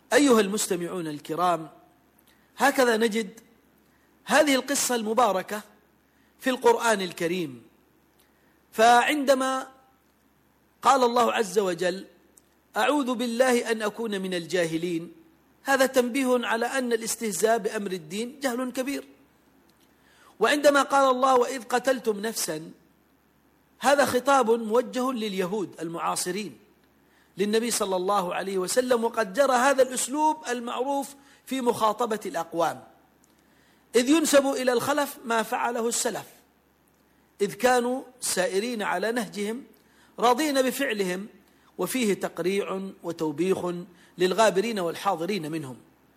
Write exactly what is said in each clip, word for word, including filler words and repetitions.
أيها المستمعون الكرام، هكذا نجد هذه القصة المباركة في القرآن الكريم. فعندما قال الله عز وجل: أعوذ بالله أن أكون من الجاهلين، هذا تنبيه على أن الاستهزاء بأمر الدين جهل كبير. وعندما قال الله: وإذ قتلتم نفسا، هذا خطاب موجه لليهود المعاصرين للنبي صلى الله عليه وسلم، وقد جرى هذا الأسلوب المعروف في مخاطبة الأقوام، إذ ينسب إلى الخلف ما فعله السلف، إذ كانوا سائرين على نهجهم راضين بفعلهم، وفيه تقريع وتوبيخ للغابرين والحاضرين منهم.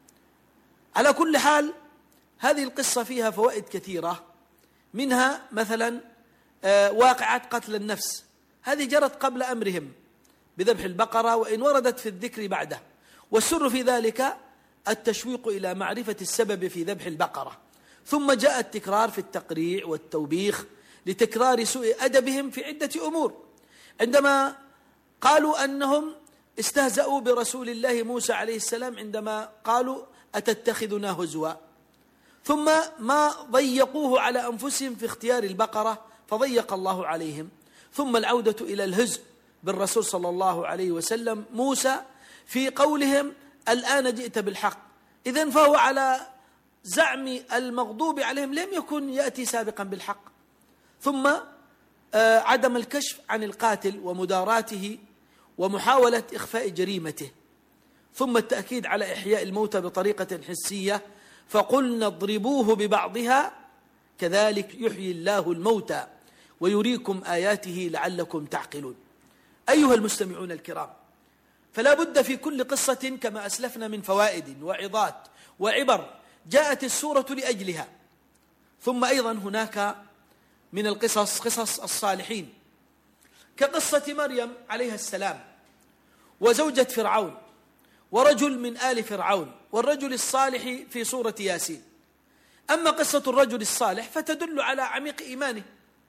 على كل حال، هذه القصة فيها فوائد كثيرة، منها مثلا واقعة قتل النفس، هذه جرت قبل أمرهم بذبح البقرة، وإن وردت في الذكر بعده، والسر في ذلك التشويق إلى معرفة السبب في ذبح البقرة، ثم جاء التكرار في التقريع والتوبيخ لتكرار سوء أدبهم في عدة أمور. عندما قالوا أنهم استهزأوا برسول الله موسى عليه السلام عندما قالوا: أتتخذنا هزوا، ثم ما ضيقوه على أنفسهم في اختيار البقرة فضيق الله عليهم، ثم العودة إلى الهزء بالرسول صلى الله عليه وسلم موسى في قولهم: الآن جئت بالحق. إذن فهو على زعم المغضوب عليهم لم يكن يأتي سابقا بالحق. ثم عدم الكشف عن القاتل ومداراته ومحاولة إخفاء جريمته، ثم التأكيد على إحياء الموتى بطريقة حسية، فقلنا اضربوه ببعضها كذلك يحيي الله الموتى ويريكم آياته لعلكم تعقلون. أيها المستمعون الكرام، فلا بد في كل قصة كما أسلفنا من فوائد وعظات وعبر جاءت السورة لأجلها. ثم أيضا هناك من القصص قصص الصالحين، كقصة مريم عليها السلام وزوجة فرعون ورجل من آل فرعون والرجل الصالح في سورة ياسين. أما قصة الرجل الصالح فتدل على عميق إيمانه،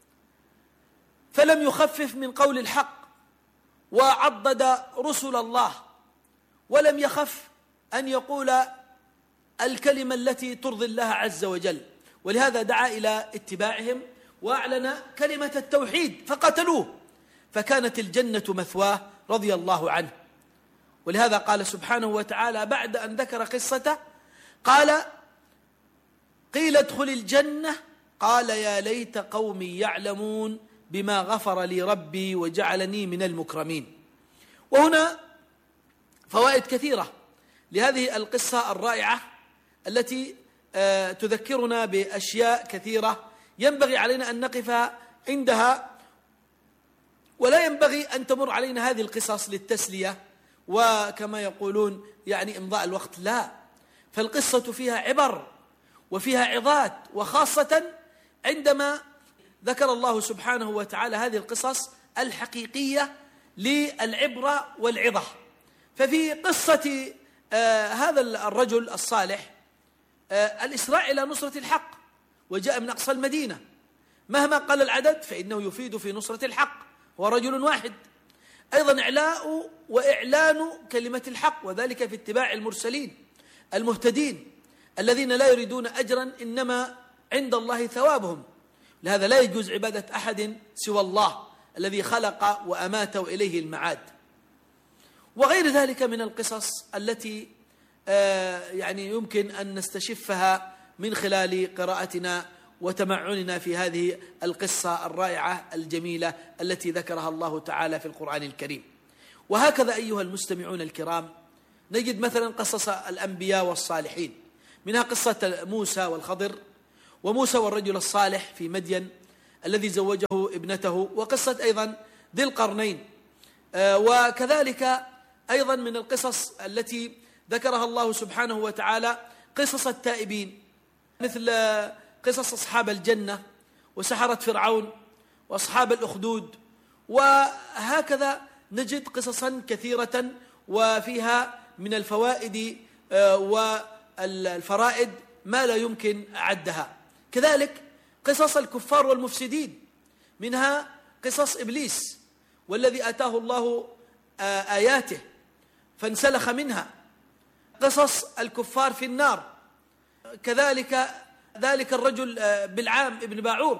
فلم يخفف من قول الحق وعضد رسل الله، ولم يخف أن يقول الكلمة التي ترضي الله عز وجل، ولهذا دعا إلى اتباعهم وأعلن كلمة التوحيد فقتلوه، فكانت الجنة مثواه رضي الله عنه. ولهذا قال سبحانه وتعالى بعد أن ذكر قصته، قال: قيل ادخل الجنة قال يا ليت قومي يعلمون بما غفر لي ربي وجعلني من المكرمين. وهنا فوائد كثيرة لهذه القصة الرائعة التي تذكرنا بأشياء كثيرة ينبغي علينا أن نقف عندها، ولا ينبغي أن تمر علينا هذه القصص للتسلية وكما يقولون يعني إمضاء الوقت، لا، فالقصة فيها عبر وفيها عظات، وخاصة عندما ذكر الله سبحانه وتعالى هذه القصص الحقيقية للعبرة والعظة. ففي قصة آه هذا الرجل الصالح آه الإسراع إلى نصرة الحق، وجاء من أقصى المدينة، مهما قل العدد فإنه يفيد في نصرة الحق، هو رجل واحد. أيضا إعلاء وإعلان كلمة الحق، وذلك في اتباع المرسلين المهتدين الذين لا يريدون أجرا إنما عند الله ثوابهم. لهذا لا يجوز عبادة أحد سوى الله الذي خلق وأمات وإليه المعاد. وغير ذلك من القصص التي آه يعني يمكن أن نستشفها من خلال قراءتنا وتمعننا في هذه القصة الرائعة الجميلة التي ذكرها الله تعالى في القرآن الكريم. وهكذا أيها المستمعون الكرام نجد مثلا قصص الأنبياء والصالحين، منها قصة موسى والخضر، وموسى والرجل الصالح في مدين الذي زوجه ابنته، وقصة أيضا ذي القرنين. آه وكذلك أيضا من القصص التي ذكرها الله سبحانه وتعالى قصص التائبين، مثل قصص أصحاب الجنة وسحرة فرعون وأصحاب الأخدود. وهكذا نجد قصصا كثيرة وفيها من الفوائد والفرائد ما لا يمكن عدها. كذلك قصص الكفار والمفسدين، منها قصص إبليس والذي آتاه الله آياته فانسلخ منها، قصص الكفار في النار. كذلك ذلك الرجل بلعام ابن باعور،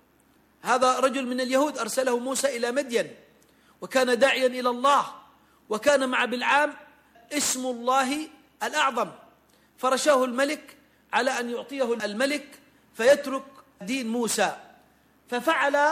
هذا رجل من اليهود أرسله موسى إلى مدين وكان داعيا إلى الله، وكان مع بلعام اسم الله الأعظم، فرشاه الملك على أن يعطيه الملك فيترك دين موسى، ففعل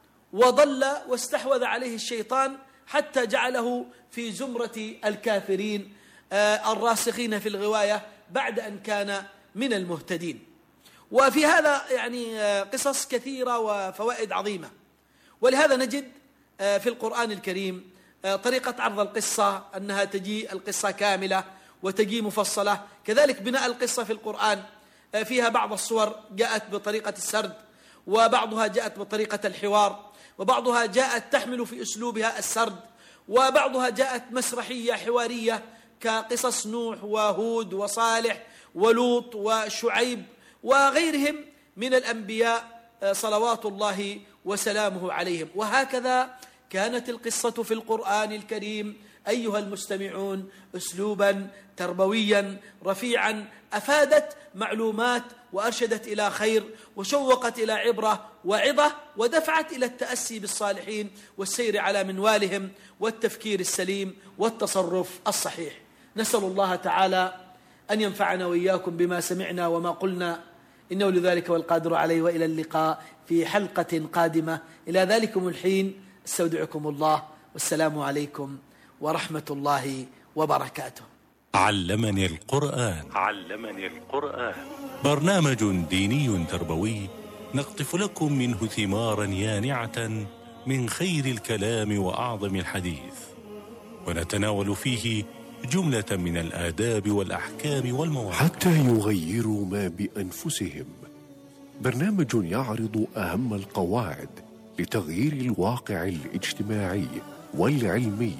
وضل واستحوذ عليه الشيطان حتى جعله في زمرة الكافرين الراسخين في الغواية بعد أن كان من المهتدين. وفي هذا يعني قصص كثيرة وفوائد عظيمة، ولهذا نجد في القرآن الكريم طريقة عرض القصة أنها تجي القصة كاملة وتجي مفصلة، كذلك بناء القصة في القرآن فيها بعض الصور جاءت بطريقة السرد، وبعضها جاءت بطريقة الحوار، وبعضها جاءت تحمل في أسلوبها السرد، وبعضها جاءت مسرحية حوارية كقصص نوح وهود وصالح ولوط وشعيب وغيرهم من الأنبياء صلوات الله وسلامه عليهم. وهكذا كانت القصة في القرآن الكريم أيها المستمعون أسلوبا تربويا رفيعا، أفادت معلومات وأرشدت إلى خير وشوقت إلى عبرة وعظة ودفعت إلى التأسي بالصالحين والسير على منوالهم والتفكير السليم والتصرف الصحيح. نسأل الله تعالى أن ينفعنا وإياكم بما سمعنا وما قلنا، إنه لذلك والقادر عليه، وإلى اللقاء في حلقة قادمة. إلى ذلكم الحين استودعكم الله، والسلام عليكم ورحمة الله وبركاته. علمني القرآن. علمني القرآن برنامج ديني تربوي نقطف لكم منه ثمارا يانعة من خير الكلام وأعظم الحديث، ونتناول فيه جملة من الآداب والأحكام والمواعظ حتى يغيروا ما بأنفسهم. برنامج يعرض أهم القواعد لتغيير الواقع الاجتماعي والعلمي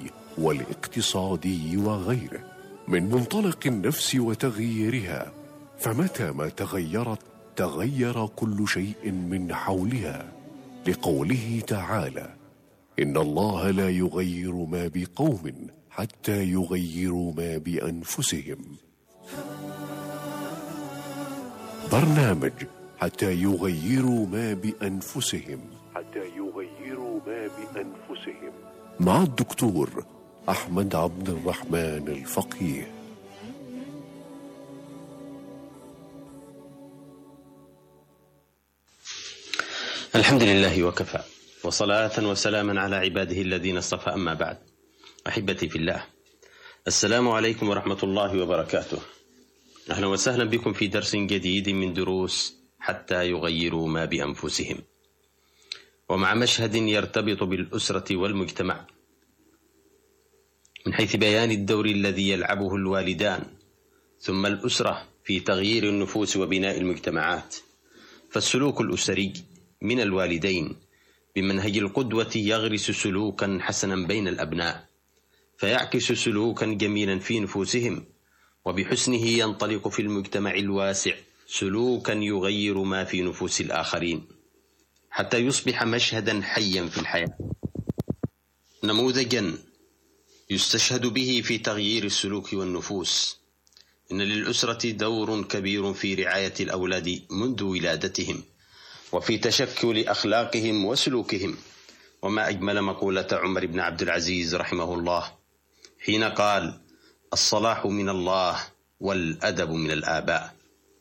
والاقتصادي وغيره من منطلق النفس وتغييرها، فمتى ما تغيرت تغير كل شيء من حولها، لقوله تعالى: إن الله لا يغير ما بقوم حتى يغيروا ما بأنفسهم. برنامج حتى يغيروا ما بأنفسهم حتى يغيروا ما بأنفسهم مع الدكتور أحمد عبد الرحمن الفقيه. الحمد لله وكفى، وصلاة وسلاما على عباده الذين اصطفى، أما بعد. أحبتي في الله، السلام عليكم ورحمة الله وبركاته. أهلا وسهلا بكم في درس جديد من دروس حتى يغيروا ما بأنفسهم، ومع مشهد يرتبط بالأسرة والمجتمع من حيث بيان الدور الذي يلعبه الوالدان ثم الأسرة في تغيير النفوس وبناء المجتمعات. فالسلوك الأسري من الوالدين بمنهج القدوة يغرس سلوكا حسنا بين الأبناء، فيعكس سلوكا جميلا في نفوسهم، وبحسنه ينطلق في المجتمع الواسع سلوكا يغير ما في نفوس الآخرين، حتى يصبح مشهدا حيا في الحياة، نموذجا يستشهد به في تغيير السلوك والنفوس. إن للأسرة دور كبير في رعاية الأولاد منذ ولادتهم، وفي تشكل أخلاقهم وسلوكهم. وما أجمل مقولة عمر بن عبد العزيز رحمه الله حين قال: الصلاح من الله والأدب من الآباء.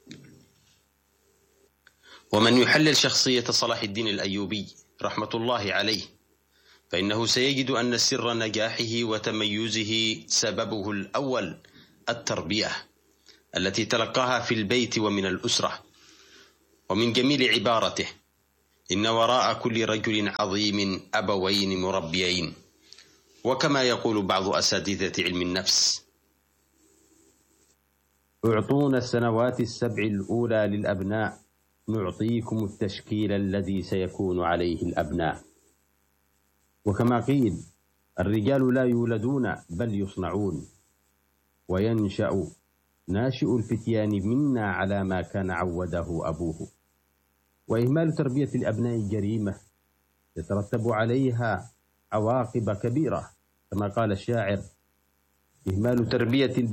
ومن يحلل شخصية صلاح الدين الأيوبي رحمة الله عليه، فإنه سيجد أن سر نجاحه وتميزه سببه الأول التربية التي تلقاها في البيت ومن الأسرة. ومن جميل عبارته: إن وراء كل رجل عظيم أبوين مربيين. وكما يقول بعض أساتذة علم النفس: اعطونا السنوات السبع الأولى للأبناء نعطيكم التشكيل الذي سيكون عليه الأبناء. وكما قيل: الرجال لا يولدون بل يصنعون، وينشأ ناشئ الفتيان منا على ما كان عوده أبوه. وإهمال تربية الأبناء جريمة يترتب عليها عواقب كبيرة، كما قال الشاعر: إهمال تربية